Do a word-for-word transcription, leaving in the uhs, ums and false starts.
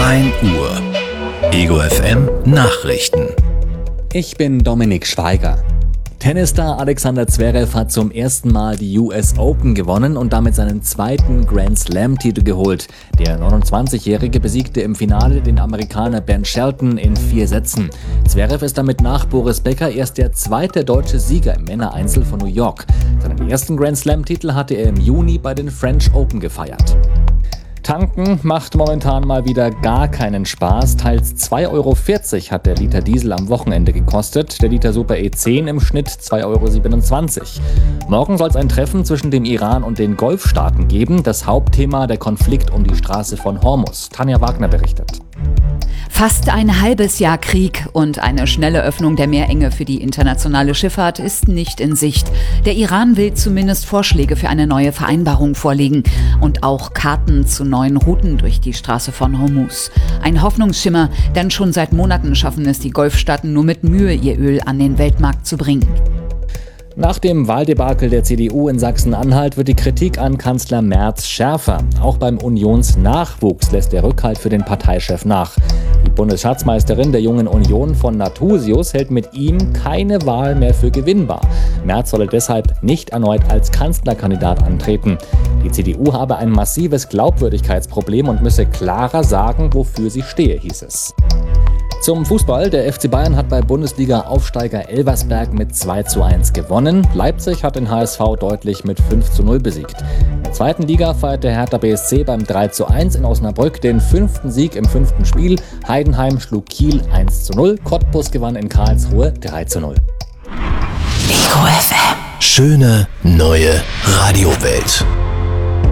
ein Uhr. Ego F M Nachrichten. Ich bin Dominik Schweiger. Tennisstar Alexander Zverev hat zum ersten Mal die U S Open gewonnen und damit seinen zweiten Grand Slam-Titel geholt. Der neunundzwanzigjährige besiegte im Finale den Amerikaner Ben Shelton in vier Sätzen. Zverev ist damit nach Boris Becker erst der zweite deutsche Sieger im Männereinzel von New York. Seinen ersten Grand Slam-Titel hatte er im Juni bei den French Open gefeiert. Tanken macht momentan mal wieder gar keinen Spaß. Teils zwei Euro vierzig hat der Liter Diesel am Wochenende gekostet. Der Liter Super E zehn im Schnitt zwei Euro siebenundzwanzig. Morgen soll es ein Treffen zwischen dem Iran und den Golfstaaten geben. Das Hauptthema der Konflikt um die Straße von Hormuz. Tanja Wagner berichtet. Fast ein halbes Jahr Krieg und eine schnelle Öffnung der Meerenge für die internationale Schifffahrt ist nicht in Sicht. Der Iran will zumindest Vorschläge für eine neue Vereinbarung vorlegen und auch Karten zu neuen Routen durch die Straße von Hormuz. Ein Hoffnungsschimmer, denn schon seit Monaten schaffen es die Golfstaaten nur mit Mühe, ihr Öl an den Weltmarkt zu bringen. Nach dem Wahldebakel der C D U in Sachsen-Anhalt wird die Kritik an Kanzler Merz schärfer. Auch beim Unionsnachwuchs lässt der Rückhalt für den Parteichef nach. Die Bundesschatzmeisterin der Jungen Union von Nathusius hält mit ihm keine Wahl mehr für gewinnbar. Merz solle deshalb nicht erneut als Kanzlerkandidat antreten. Die C D U habe ein massives Glaubwürdigkeitsproblem und müsse klarer sagen, wofür sie stehe, hieß es. Zum Fußball. Der F C Bayern hat bei Bundesliga-Aufsteiger Elversberg mit zwei zu eins gewonnen. Leipzig hat den H S V deutlich mit fünf zu null besiegt. In der zweiten Liga feierte Hertha B S C beim drei zu eins in Osnabrück den fünften Sieg im fünften Spiel. Heidenheim schlug Kiel eins zu null. Cottbus gewann in Karlsruhe drei zu null. Ego F M. Schöne neue Radiowelt.